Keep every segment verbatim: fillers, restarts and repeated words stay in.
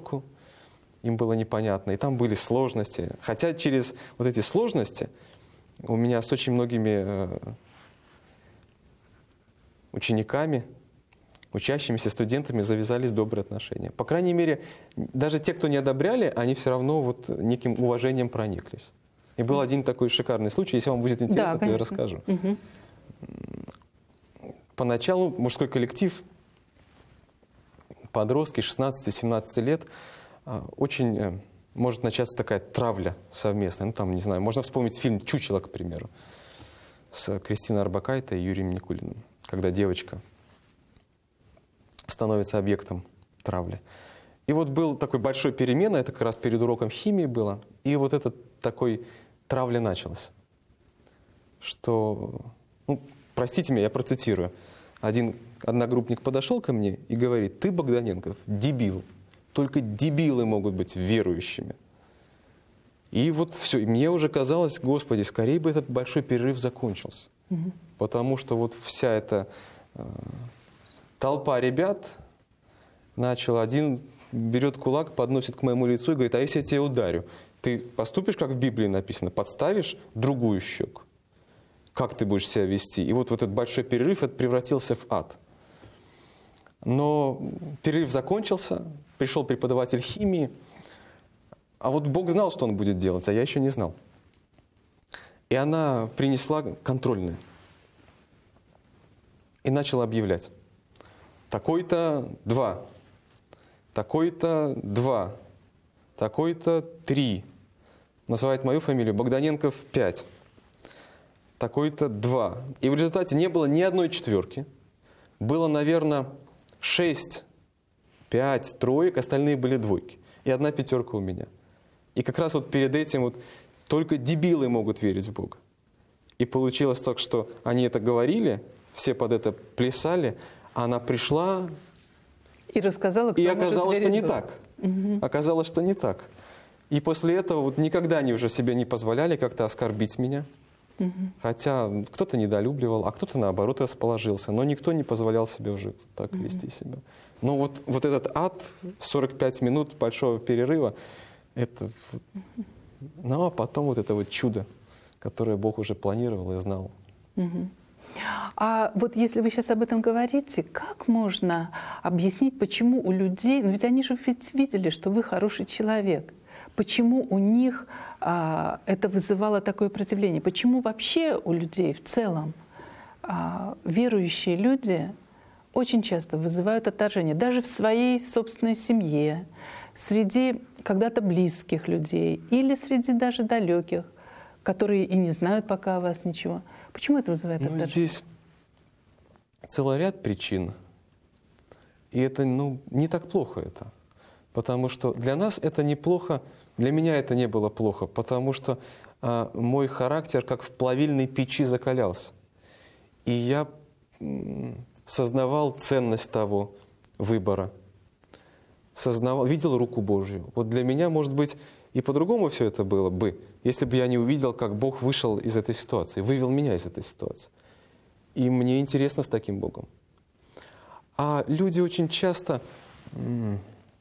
грамматику, им было непонятно, и там были сложности. Хотя через вот эти сложности у меня с очень многими учениками, учащимися студентами завязались добрые отношения. По крайней мере, даже те, кто не одобряли, они все равно вот неким уважением прониклись. И был один такой шикарный случай, если вам будет интересно, да, то я расскажу. Угу. Поначалу мужской коллектив, подростки шестнадцати-семнадцати лет, очень может начаться такая травля совместная. Ну, там, не знаю, можно вспомнить фильм «Чучело», к примеру, с Кристиной Орбакайте и Юрием Никулиным, когда девочка становится объектом травли. И вот был такой большой перемена, это как раз перед уроком химии было, и вот этот такой травля началась. Что, ну, простите меня, я процитирую. Один одногруппник подошел ко мне и говорит: ты, Богданенков, дебил. Только дебилы могут быть верующими. И вот все. И мне уже казалось, Господи, скорее бы этот большой перерыв закончился. Угу. Потому что вот вся эта э, толпа ребят начала, один берет кулак, подносит к моему лицу и говорит: а если я тебя ударю? Ты поступишь, как в Библии написано, подставишь другую щеку? Как ты будешь себя вести? И вот, вот этот большой перерыв это превратился в ад. Но перерыв закончился, пришел преподаватель химии, а вот Бог знал, что он будет делать, а я еще не знал. И она принесла контрольные и начала объявлять: такой-то два, такой-то два, такой-то три. Называет мою фамилию, Богданенков пять. Такой-то два. И в результате не было ни одной четверки. Было, наверное, шесть, пять троек, остальные были двойки. И одна пятерка у меня. И как раз вот перед этим вот только дебилы могут верить в Бога. И получилось так, что они это говорили, все под это плясали, а она пришла и рассказала, кто и оказалось, что не Бога. так. Угу. Оказалось, что не так. И после этого вот никогда они уже себе не позволяли как-то оскорбить меня. Угу. Хотя кто-то недолюбливал, а кто-то наоборот расположился. Но никто не позволял себе уже так угу. вести себя. Но вот, вот этот ад, сорок пять минут большого перерыва, это... Ну, а потом вот это вот чудо, которое Бог уже планировал и знал. Угу. А вот если вы сейчас об этом говорите, как можно объяснить, почему у людей... Ну ведь они же ведь видели, что вы хороший человек. Почему у них а, это вызывало такое противление? Почему вообще у людей в целом а, верующие люди очень часто вызывают отторжение? Даже в своей собственной семье, среди когда-то близких людей или среди даже далеких, которые и не знают пока о вас ничего. Почему это вызывает отторжение? Ну, здесь целый ряд причин. И это, ну, не так плохо это. Потому что для нас это неплохо, для меня это не было плохо, потому что а, мой характер как в плавильной печи закалялся. И я м, сознавал ценность того выбора, сознавал, видел руку Божью. Вот для меня, может быть, и по-другому все это было бы, если бы я не увидел, как Бог вышел из этой ситуации, вывел меня из этой ситуации. И мне интересно с таким Богом. А люди очень часто м-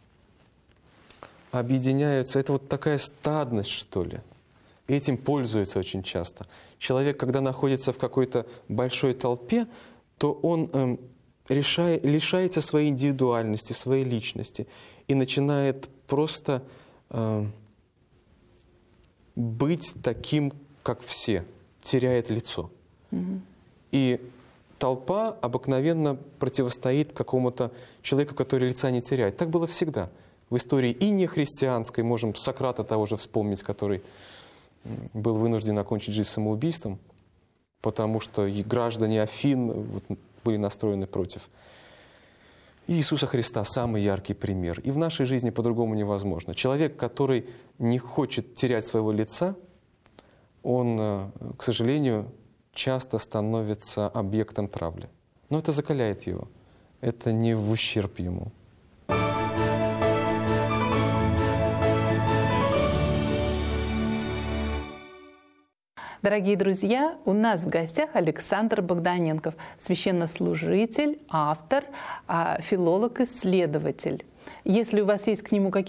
объединяются, это вот такая стадность, что ли. И этим пользуются очень часто. Человек, когда находится в какой-то большой толпе, то он э, решает, лишается своей индивидуальности, своей личности и начинает просто э, быть таким, как все, теряет лицо. Mm-hmm. И толпа обыкновенно противостоит какому-то человеку, который лица не теряет. Так было всегда. В истории и нехристианской, можем Сократа того же вспомнить, который был вынужден окончить жизнь самоубийством, потому что и граждане Афин вот, были настроены против. И Иисуса Христа самый яркий пример. И в нашей жизни по-другому невозможно. Человек, который не хочет терять своего лица, он, к сожалению, часто становится объектом травли. Но это закаляет его. Это не в ущерб ему. Дорогие друзья, у нас в гостях Александр Богданенков, священнослужитель, автор, филолог-исследователь. Если у вас есть к нему какие-то